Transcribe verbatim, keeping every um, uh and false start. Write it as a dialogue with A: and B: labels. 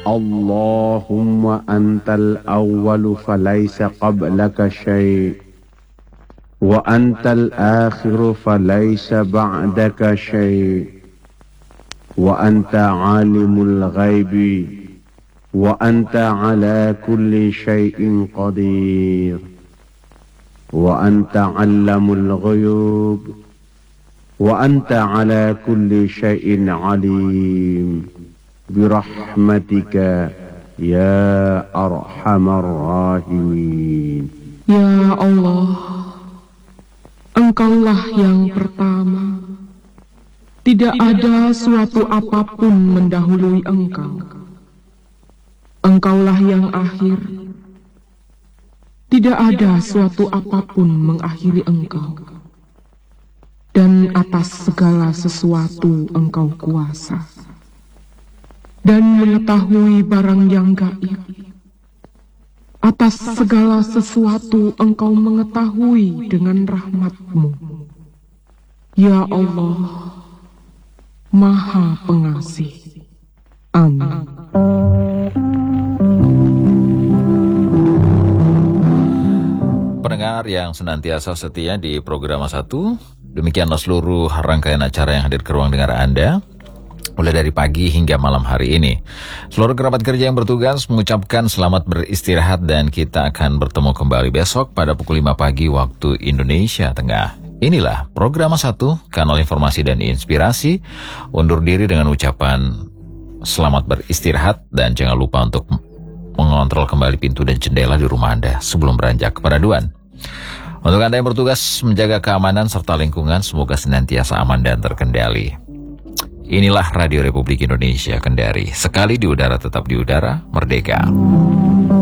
A: اللهم أنت الأول فليس قبلك شيء وأنت الآخر فليس بعدك شيء وأنت عالم الغيب وأنت على كل شيء قدير وأنت علم الغيوب وأنت على كل شيء عليم برحمتك يا أرحم الراحمين.
B: Ya Allah, Engkaulah yang pertama, tidak ada suatu apapun mendahului Engkau. Engkaulah yang akhir, tidak ada suatu apapun mengakhiri Engkau. Dan atas segala sesuatu Engkau kuasa, dan mengetahui barang yang gaib. Atas segala sesuatu Engkau mengetahui dengan rahmat-Mu. Ya Allah, Maha Pengasih. Amin.
C: Pendengar yang senantiasa setia di program satu, demikianlah seluruh rangkaian acara yang hadir ke ruang dengar Anda mulai dari pagi hingga malam hari ini. Seluruh kerabat kerja yang bertugas mengucapkan selamat beristirahat dan kita akan bertemu kembali besok pada pukul lima pagi waktu Indonesia Tengah. Inilah program satu, kanal informasi dan inspirasi. Undur diri dengan ucapan selamat beristirahat dan jangan lupa untuk mengontrol kembali pintu dan jendela di rumah Anda sebelum beranjak kepadaduan. Untuk Anda yang bertugas menjaga keamanan serta lingkungan, semoga senantiasa aman dan terkendali. Inilah Radio Republik Indonesia Kendari. Sekali di udara tetap di udara, merdeka.